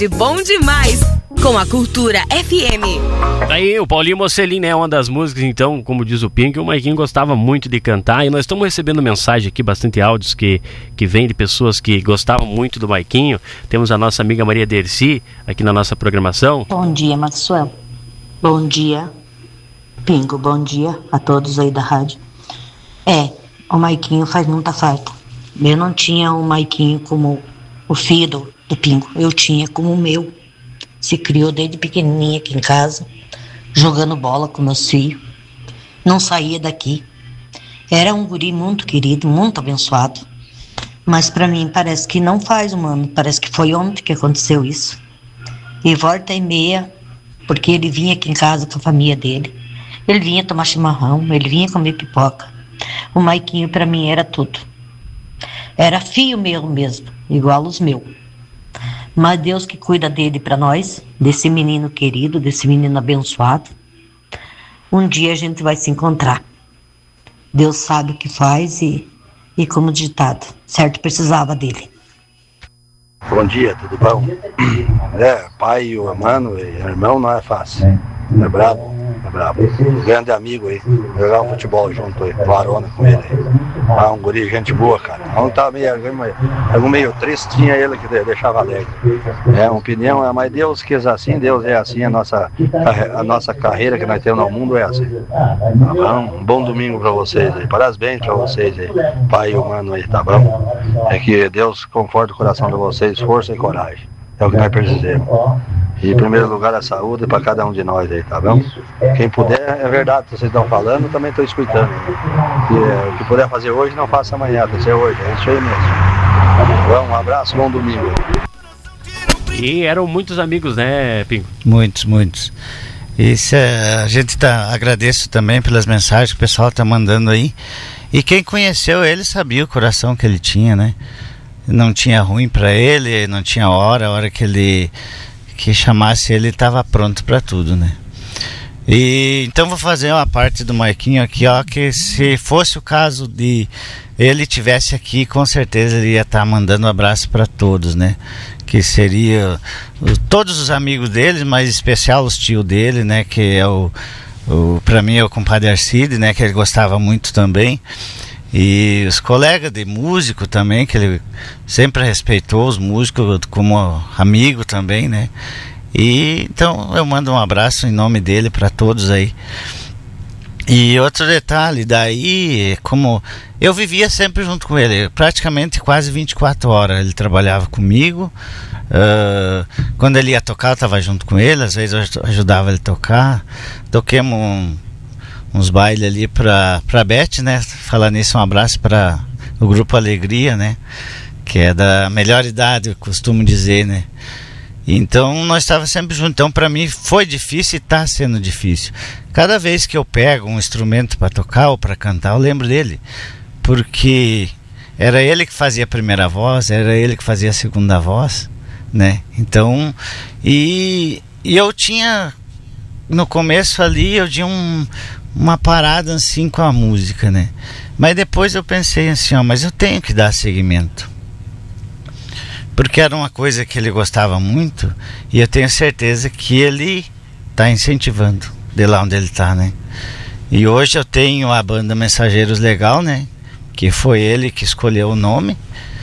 tarde bom demais com a Cultura FM. Aí o Paulinho Mocelin, né, uma das músicas, então, como diz o Pink, o Maiquinho gostava muito de cantar, e nós estamos recebendo mensagem aqui, bastante áudios que vem de pessoas que gostavam muito do Maiquinho. Temos a nossa amiga Maria Dercy aqui na nossa programação. Bom dia, Maxwell. Bom dia, Pingo. Bom dia a todos aí da rádio. O Maiquinho faz muita falta. Eu não tinha o Maiquinho como o filho do Pingo, eu tinha como o meu. Se criou desde pequenininha aqui em casa, jogando bola com meus filhos. Não saía daqui. Era um guri muito querido, muito abençoado. Mas para mim parece que não faz um ano. Parece que foi ontem que aconteceu isso. E volta e meia, porque ele vinha aqui em casa com a família dele. Ele vinha tomar chimarrão, ele vinha comer pipoca. O Maiquinho para mim era tudo. Era filho meu mesmo, igual os meus. Mas Deus que cuida dele para nós, desse menino querido, desse menino abençoado. Um dia a gente vai se encontrar. Deus sabe o que faz e como ditado, certo, precisava dele. Bom dia, tudo bom? Pai e o mano e irmão não é fácil. É brabo. Grande amigo aí, jogar um futebol junto aí, Varona com ele aí. Um guri, gente boa, cara. Ontem tava meio triste, tinha ele que deixava alegre. Uma opinião, mas Deus quis assim, Deus é assim, a nossa carreira que nós temos no mundo é assim. Tá bom? Um bom domingo pra vocês aí, parabéns pra vocês aí, pai e o mano aí, tá bom? É que Deus conforte o coração de vocês, força e coragem. É o que nós precisamos. E em primeiro lugar a saúde para cada um de nós aí, tá bom? Quem puder, é verdade, vocês estão falando, também estou escutando. O que puder fazer hoje, não faça amanhã, tem que ser hoje, é isso aí mesmo. Bom, um abraço, bom domingo. E eram muitos amigos, né, Pingo? Muitos. Isso a gente agradeço também pelas mensagens que o pessoal está mandando aí. E quem conheceu ele sabia o coração que ele tinha, né? Não tinha ruim para ele, não tinha hora, a hora que chamasse ele estava pronto para tudo, né? E então vou fazer uma parte do Marquinho aqui, ó, que se fosse o caso de ele tivesse aqui, com certeza ele ia estar mandando um abraço para todos, né? Que seria todos os amigos dele, mas em especial os tios dele, né? Que é para mim é o compadre Arcide, né? Que ele gostava muito também. E os colegas de músico também, que ele sempre respeitou os músicos como amigo também, né? E então eu mando um abraço em nome dele para todos aí. E outro detalhe, daí, como eu vivia sempre junto com ele, praticamente quase 24 horas ele trabalhava comigo. Quando ele ia tocar eu estava junto com ele, às vezes eu ajudava ele a tocar. Toquemos uns bailes ali pra Beth, né? Falar nisso, um abraço para o Grupo Alegria, né? Que é da melhor idade, eu costumo dizer, né? Então nós estávamos sempre juntos. Então para mim foi difícil e está sendo difícil. Cada vez que eu pego um instrumento para tocar ou para cantar, eu lembro dele, porque era ele que fazia a primeira voz, era ele que fazia a segunda voz, né? Então e eu tinha no começo ali eu tinha uma parada assim com a música, né? Mas depois eu pensei assim, mas eu tenho que dar seguimento, porque era uma coisa que ele gostava muito e eu tenho certeza que ele está incentivando de lá onde ele está, né? E hoje eu tenho a banda Mensageiros Legal, né? Que foi ele que escolheu o nome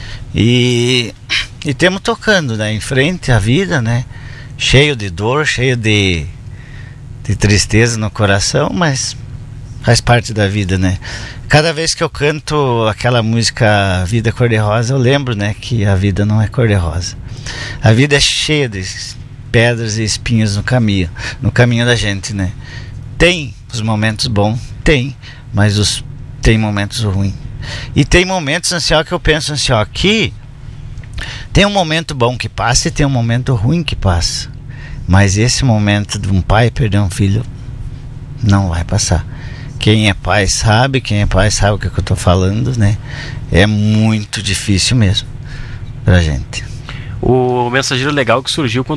e temos tocando, né? Em frente à vida, né? Cheio de dor, cheio de tristeza no coração, mas faz parte da vida, né? Cada vez que eu canto aquela música Vida Cor-de-Rosa, eu lembro, né, que a vida não é cor-de-rosa. A vida é cheia de pedras e espinhos no caminho da gente, né? Tem os momentos bons, mas tem momentos ruins. E tem momentos assim, ó, que eu penso assim, ó, que tem um momento bom que passa e tem um momento ruim que passa. Mas esse momento de um pai perder um filho não vai passar. Quem é pai sabe o que eu estou falando, né? É muito difícil mesmo pra gente. O mensageiro legal que surgiu quando